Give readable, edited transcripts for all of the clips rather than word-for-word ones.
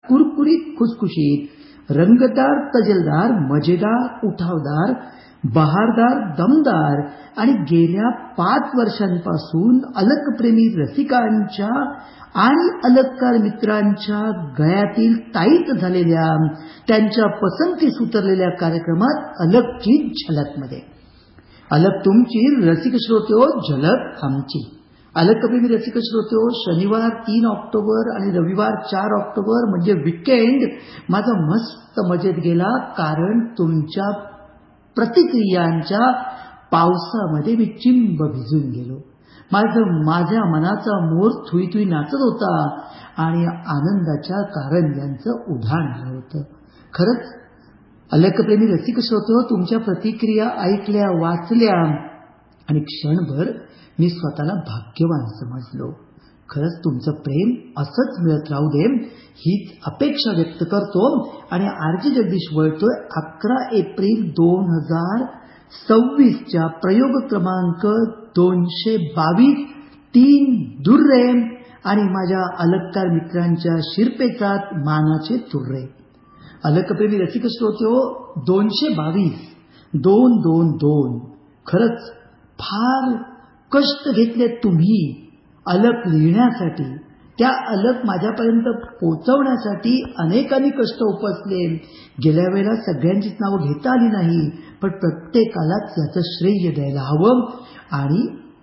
कुरकुरीत खुसखुशीत, रंगतदार तजेलदार, मजेदार उठावदार, बहारदार दमदार आणि गेल्या 5 वर्षांपासून अलकप्रेमी रसिकांच्या आणि अलककार मित्रांच्या गळ्यातील ताईत झालेल्या, त्यांच्या पसंतीस उतरलेल्या कार्यक्रमात अलकची झलकमध्ये. अलक तुमची रसिक श्रोत्यो, झलक आमची. अलकप्रेमी रसिक श्रोत्यो, शनिवार 3 ऑक्टोबर आणि रविवार 4 ऑक्टोबर म्हणजे विकेंड माझा मस्त मजेत गेला, कारण तुमच्या प्रतिक्रियांच्या पावसामध्ये मी चिंब भिजून गेलो. माझ्या मनाचा मोर थुई थुई नाचत होता आणि आनंदाच्या कारंज्यांचं उधाण आलं होतं. खरंच अलकप्रेमी रसिक श्रोतो, तुमच्या प्रतिक्रिया ऐकल्या, वाचल्या आणि क्षणभर मी स्वतःला भाग्यवान समजलो. खरंच तुमचं प्रेम असंच मिळत राहू दे हीच अपेक्षा व्यक्त करतो आणि आरजी जगदीश वळतोय 11 एप्रिल 2026च्या प्रयोग क्रमांक 222 3 दुर्रे आणि माझ्या अलककार मित्रांच्या शिरपेचात मानाचे तुर्रे. अलकप्रेमी रसिक श्रोत्यो, 222 222. खरंच फार कष्ट घेतले तुम्ही अलक लिहिण्यासाठी, त्या अलक माझ्यापर्यंत पोहोचवण्यासाठी अनेकांनी कष्ट उपसले. गेल्या वेळेला सगळ्यांचीच नावं घेता आली नाही, पण प्रत्येकालाच याचं श्रेय द्यायला हवं. आणि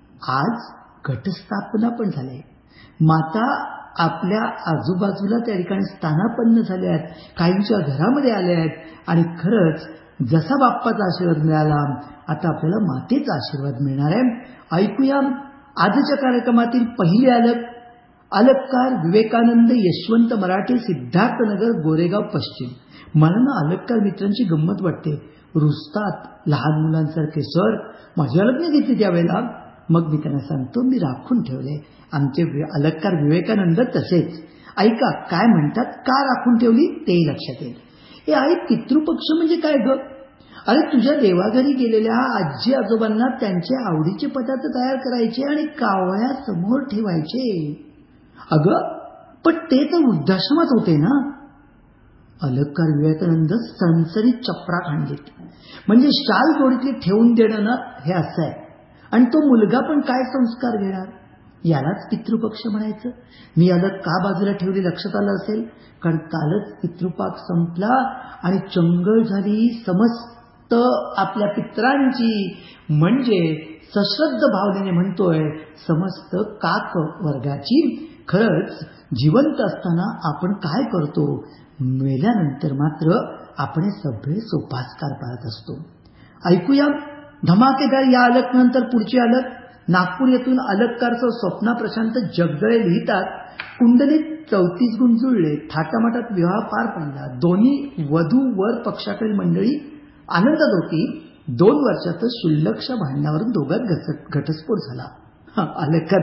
आज घटस्थापना पण झाली. माता आपल्या आजूबाजूला त्या ठिकाणी स्थानापन्न झाल्या आहेत, काहींच्या घरामध्ये आल्या आहेत आणि खरंच जसा बाप्पाचा आशीर्वाद मिळाला, आता आपल्याला मातेचा आशीर्वाद मिळणार आहे. ऐकूया आजच्या कार्यक्रमातील पहिली अलक. अलककार विवेकानंद यशवंत मराठे, सिद्धार्थनगर, गोरेगाव पश्चिम. मला ना अलककार मित्रांची गंमत वाटते. रुसतात लहान मुलांसारखे, सर माझी अलक नाही घेतली त्यावेळेला. मग मी त्यांना सांगतो, मी राखून ठेवले. आमचे अलककार विवेकानंद तसेच. ऐका काय म्हणतात, का राखून ठेवली ते लक्षात येईल. हे आई, पितृपक्ष म्हणजे काय ग? अरे तुझ्या देवाघरी गेलेल्या आजी आजोबांना त्यांचे आवडीचे पदार्थ तयार करायचे आणि कावळ्यासमोर ठेवायचे. अगं पण ते तर वृद्धाश्रमात होते ना. अलककार विवेकानंद सणसणीत चपराक आणलीत. म्हणजे शाल जोडीतली ठेवून देणं ना, हे असं आहे. आणि तो मुलगा पण काय संस्कार घेणार, यालाच पितृपक्ष म्हणायचं. मी अलक का बाजूला ठेवली लक्षात आलं असेल, कारण कालच पितृपाक संपला आणि चंगळ झाली समस्त आपल्या पित्रांची. म्हणजे सश्रद्ध भावनेने म्हणतोय समस्त काक वर्गाची. खरंच जिवंत असताना आपण काय करतो, मेल्यानंतर मात्र आपण हे सगळे सोपास्कार पाळत असतो. ऐकूया धमाकेदार या अलक नंतर पुढची अलक. नागपूर येथून अलककारचं स्वप्ना प्रशांत जगदळे लिहितात, कुंडलीत 34 गुण जुळले, थाटामाटात विवाह पार पडला. दोन्ही वधू वर पक्षातील मंडळी आनंदात होती. 2 वर्षातच शुल्लकच्या भांडणावरून दोघात घटस्फोट झाला. अलककार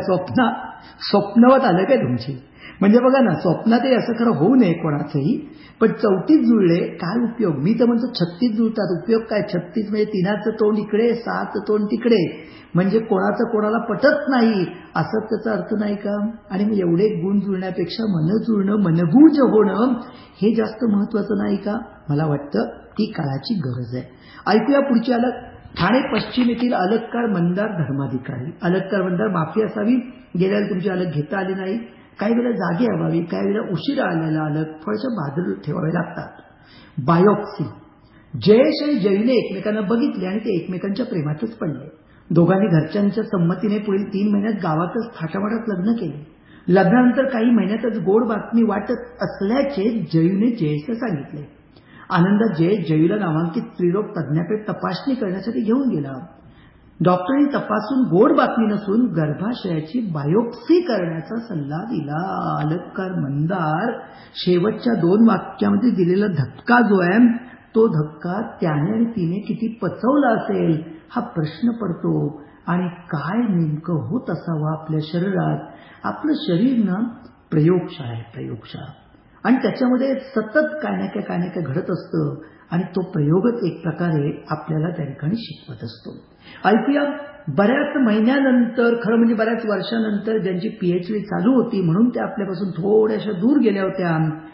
स्वप्नवत आलं काय तुमची? म्हणजे बघा ना, स्वप्नातही असं खरं होऊ नये कोणाचंही, पण 34 जुळले काय उपयोग? मी तर म्हणतो 36 जुळतात, उपयोग काय? 36 म्हणजे 3चं तोंड इकडे 6चं तोंड तिकडे, म्हणजे कोणाचं कोणाला पटत नाही असं त्याचा अर्थ नाही का? आणि मग एवढे गुण जुळण्यापेक्षा मन जुळणं, मनगूज होणं हे जास्त महत्वाचं नाही का? मला वाटतं ती काळाची गरज आहे. ऐकूया पुढची अलक. ठाणे पश्चिम येथील अलककार मंदार धर्माधिकारी. अलककार मंदार माफी असावी, गेल्याला तुमची अलक घेता आली नाही. काही वेळेला जागे अभावी, काही वेळेला उशिरा आलेला अलक थोड्याशा बाजूला ठेवावे लागतात. बायोप्सी. जयेश आणि जयीने एकमेकांना बघितले आणि ते एकमेकांच्या प्रेमातच पडले. दोघांनी घरच्यांच्या संमतीने पुढील 3 महिन्यात गावातच थाटामाटात लग्न केले. लग्नानंतर काही महिन्यातच गोड बातमी वाटत असल्याचे जयूने जयेशला सांगितले. आनंदात जयेश जयूला नामांकित स्त्रीरोग तज्ज्ञाकडे तपासणी करण्यासाठी घेऊन गेला. डॉक्टरांनी तपासून गोड बातमी नसून गर्भाशयाची बायोप्सी करण्याचा सल्ला दिला. अलककार मंदार शेवटच्या 2 वाक्यामध्ये दिलेला धक्का जो आहे, तो धक्का त्याने आणि तिने किती पचवला असेल हा प्रश्न पडतो. आणि काय नेमकं होत असावं आपल्या शरीरात? आपलं शरीर ना प्रयोगशाळा आहे, प्रयोगशाळा. आणि त्याच्यामध्ये सतत काय ना काय घडत असतं आणि तो प्रयोगच एक प्रकारे आपल्याला त्या ठिकाणी शिकवत असतो. ऐकूया बऱ्याच महिन्यानंतर, खरं म्हणजे बऱ्याच वर्षानंतर ज्यांची PhD चालू होती म्हणून त्या आपल्यापासून थोड्याशा दूर गेल्या होत्या,